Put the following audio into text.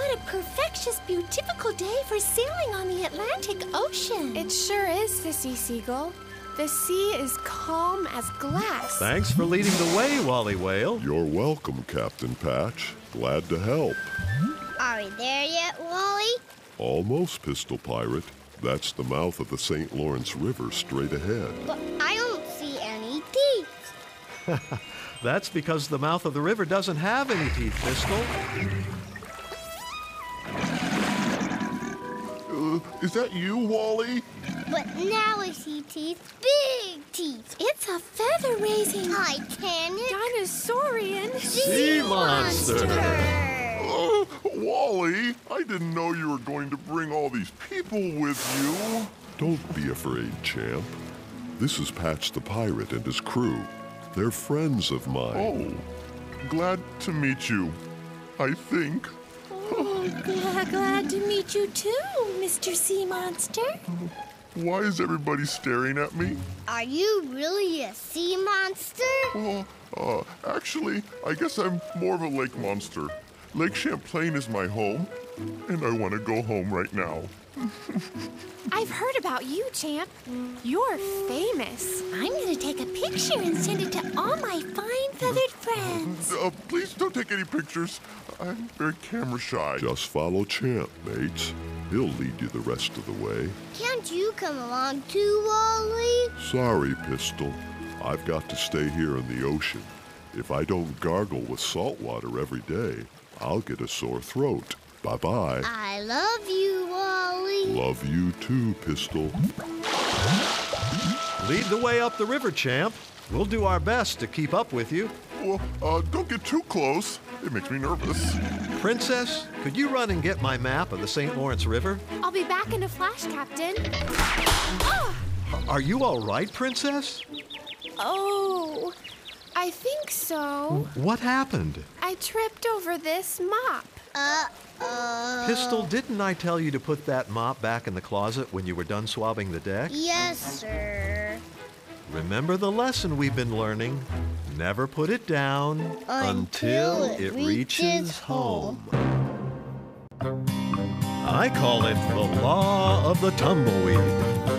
What a perfectious, beautiful day for sailing on the Atlantic Ocean. It sure is, Sissy Seagull. The sea is calm as glass. Thanks for leading the way, Wally Whale. You're welcome, Captain Patch. Glad to help. Are we there yet, Wally? Almost, Pistol Pirate. That's the mouth of the St. Lawrence River straight ahead. But I don't see any teeth. That's because the mouth of the river doesn't have any teeth, Pistol. Is that you, Wally? But now I see teeth, big teeth. It's a feather-raising Titanic Dinosaurian Sea monster. Wally, I didn't know you were going to bring all these people with you. Don't be afraid, champ. This is Patch the Pirate and his crew. They're friends of mine. Oh, glad to meet you, I think. Oh, glad to meet you too, Mr. Sea Monster. Why is everybody staring at me? Are you really a sea monster? Well, actually, I guess I'm more of a lake monster. Lake Champlain is my home, and I want to go home right now. I've heard about you, Champ. You're famous. I'm going to take a picture and send it to all my fine feathered friends. Please don't take any pictures. I'm very camera shy. Just follow Champ, mates. He'll lead you the rest of the way. Can't you come along too, Wally? Sorry, Pistol. I've got to stay here in the ocean. If I don't gargle with salt water every day, I'll get a sore throat. Bye-bye. I love you, Wally. Love you too, Pistol. Lead the way up the river, champ. We'll do our best to keep up with you. Well, don't get too close. It makes me nervous. Princess, could you run and get my map of the St. Lawrence River? I'll be back in a flash, Captain. Are you all right, Princess? Oh, I think so. What happened? I tripped over this mop. Pistol, didn't I tell you to put that mop back in the closet when you were done swabbing the deck? Yes, sir. Remember the lesson we've been learning. Never put it down until it reaches home. I call it the law of the tumbleweed.